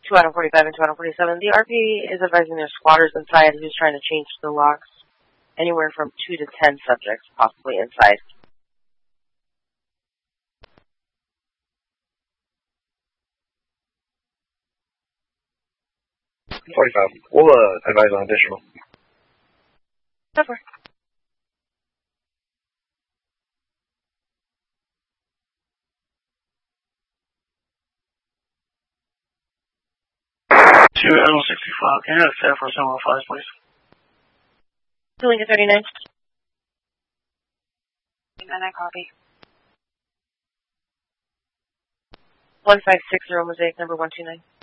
2 out of 45 and 2 out of 47. The RP is advising there's squatters inside who's trying to change the locks. Anywhere from 2 to 10 subjects possibly inside. We'll advise on additional. Over. Two L65. Can you have a set for 705, please? Doing a 39. And I copy. 1560 Mosaic number 129.